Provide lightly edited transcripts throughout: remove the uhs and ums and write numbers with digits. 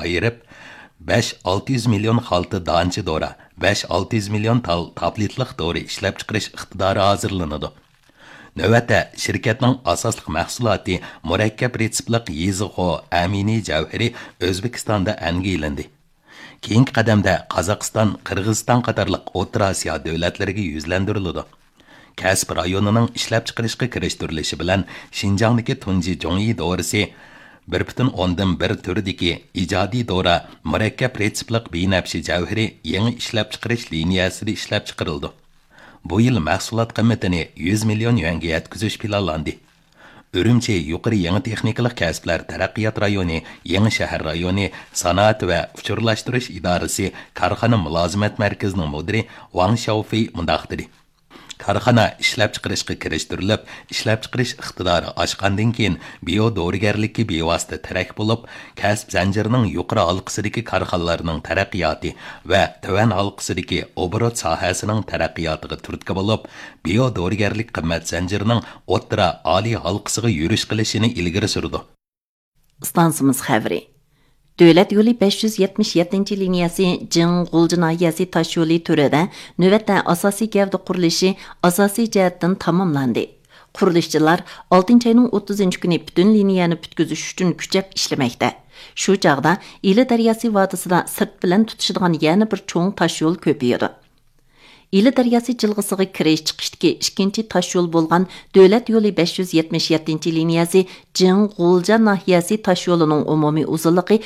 ayırıp 5-600 milyon xalta dançı dora, 5-600 milyon tablitlik dori ishlab chiqarish iqtidori hozirlanadi. Növətdə şirkətinin asaslık məhsulati murakkab retsiplik yeziqo amini javhari Özbekistanda əngilindi. Keyingi qadamda Qozog'iston, Qirg'iziston qatorliq O'rta Osiyo davlatlariga yuzlantiriladi. Kasb rayonining ishlab chiqarishga kirishtirilishi bilan Xinjiangdagi Tunji Zhongyi dorisi 1,1 turidagi ijodiy dora murakkab retsiplik binafshi javhari yangi ishlab chiqarish liniyasida ishlab chiqarildi. Bu yil mahsulot qiymatini 100 million yuanga yetkazish planlandi. Ürümçi yuqori yangi texnikalik kasblar taraqqiyot rayoni, yangi shahar rayoni, sanoat va uchurlashtirish idorasi korxona mulozimat markazining mudiri Wang Xiaofei mundaq dedi. Korxona ishlab chiqarishga kirishtirilib, ishlab chiqarish iqtidori oshgandan keyin biodorigarlikka bevosita tarak bo'lib, kasb zanjirining yuqori halqasidagi korxonalarning taraqqiyoti va tuvan halqasidagi obrot sohasining taraqqiyotiga turtki bo'lib, biodorigarlik qimmat zanjirining o'rta oliy halqasiga yurish qilishini ilgari surdi. Stansimiz xabari. Dövlət yolu 577 liniyası Jing'ulji nahiyasi taş yolu türüdə növbətdə asasi gavda qurilishi asasi cəhətdən tamamlandı. Qurilishçilar 6 ayının 30 günü bütün liniyani bütkizish uchun kuchab ishlamoqda. Shu chaqda İli daryasi vodisida sirt bilan tutishadigan yana bir cho'ng tash yo'l ko'payadi. İli daryasi jilg'isiga kirish chiqishdagi ikkinchi tash yo'l bo'lgan Dövlət yolu 577 liniyasi Jing'ulji nahiyasi tash yo'lining umumiy uzunligi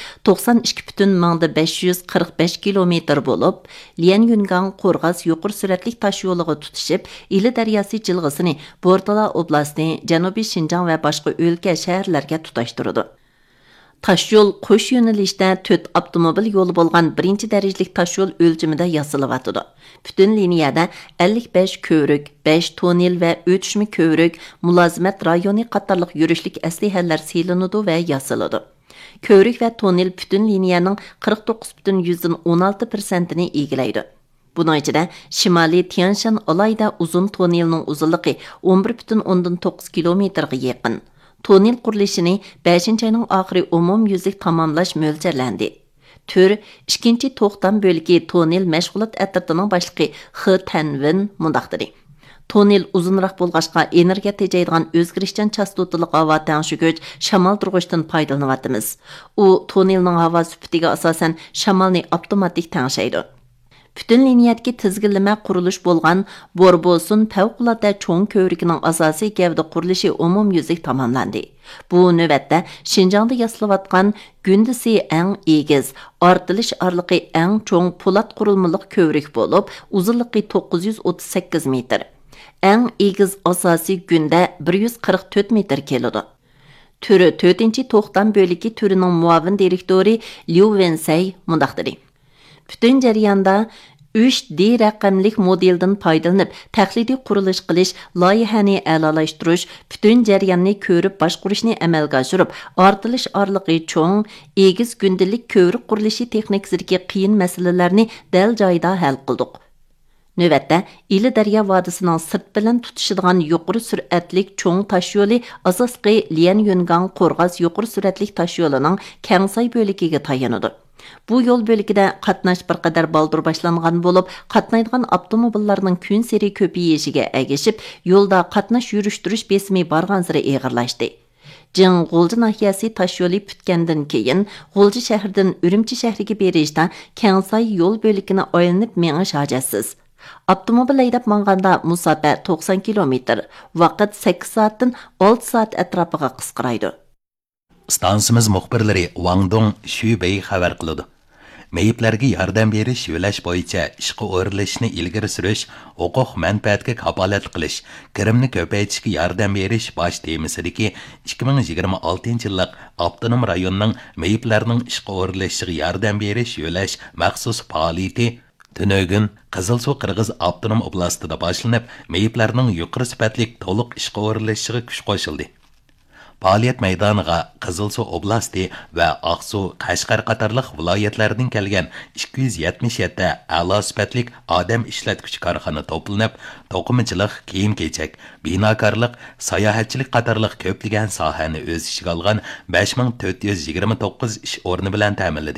92,545 kilometr bo'lib, Lianyungang Qo'rg'as yuqori suratli tash yo'liga tutishib, İli daryasi jilg'isini Bordala oblasti, Janubiy Xinjiang va boshqa o'lka shaharlarga tutashtiradi. Taş yol qo'sh yo'nalishda 4 avtomobil yo'li bo'lgan birinchi darajalik tash yo'l o'lchimida yasalyapti. Bütün liniyada 55 ko'rik, 5 tonel va o'tishma ko'rik, mulozimat rayoni qatorliq yurishlik aslihalar selinadi va yasaladi. Ko'rik va tonel bütün liniyaning 49,16%ni egallaydi. Bunun ichida Shimoliy Tianshan olayda uzun tonelning uzunligi 11,9 kilometrga yaqin. Tonel qurilishini 5-ayning oxiri umumyuzlik tamomlash mo'ljallanadi. Tür 2-chi to'xtam bo'ligi tonel mashg'ulot atratining boshlig'i He Tanvin mundaq dedi. Tonel uzunroq bo'lg'achqa energiya tejaydigan o'zgarishchan chastotalik havo tangshigich shamol turg'ishdan foydalanyapmiz. U tonelning havo sifatiga asosan shamolni avtomatik tangshaydi. Bütün liniyadagi tizginlama qurilish bo'lgan Borbosun favqulodda cho'ng ko'rigining asosiy gavda qurilishi umumyuzlik tamomlandi. Bu navbatda Xinjiangda yasalayotgan gündüsi eng egiz, ortilish orliqi eng cho'ng po'lat qurilmaliq ko'rik bo'lib, uzunligi 938 metr. Eng egiz asosiy gunda 144 metr keladi. Türi 4-chi to'xtam bo'ligi türining muavin direktori Liu Wensei mundaq dedi. Bütün jarayonda 3D raqamlik modeldan foydalanib, taxlidiy qurilish qilish, loyihani a'lolashtirish, bütün jarayonni ko'rib boshqarishni amalga oshirib, ortilish orliqi cho'ng, egiz gündalik ko'rik qurilishi texnikasidagi qiyin masalalarni dal joyida hal qildik. Növətdə İli daryo vodisining sirt bilan tutishadigan yuqori suratlik cho'ng tash yo'li asosli Lianyungang Qo'rg'as yuqori suratlik tash yo'lining Kangsay bo'ligiga tayanadi. Bu yo'l bo'ligida qatnash bir qadar baldur boshlangan bo'lib, qatnaydigan avtomobillarning kun sari ko'payishiga ergashib, yo'lda qatnash yurishtirish besimi borgan sari og'irlashdi. Jing'ulji nahiyasi tash yo'li putgandan keyin G'ulji shahridan Urumchi shahriga berishda Kangsay yo'l bo'ligini aylanib menish hojatsiz. Avtomobil haydab manganda musofa 90 kilometr, vaqt 8 soatdan 6 soat atrofiga qisqaraydi. Stansimiz muxbirlari Wang Dong Shubei xabar qiladi. Meyiplarga yordam berish yo'lash bo'yicha ishga o'rilishni ilgari surish, huquq manfaatga kapolat qilish, kirimni ko'paytirishga yordam berish bosh temasidagi 2026-yillik avtonom rayonning meyiplarning ishga o'rilishiga yordam berish yo'lash maxsus faoliyati Tünögün Qizilsuv Qirg'iz avtonom oblastida boshlanib, meyiplarning yuqori sifatli to'liq ishga o'rilishiga kuch qo'shildi. Faoliyat maydoniga Qizilsuv oblasti va Aqsuv, Qashqar qatorliq viloyatlardan kelgan 277 a'lo sifatli odam ishlatgich korxona to'planib, to'qimachilik, kiyim-kechak, binokorlik, sayohatchilik qatorliq ko'plagan sohani o'z ichiga olgan 5429 ish o'rni bilan ta'minladi.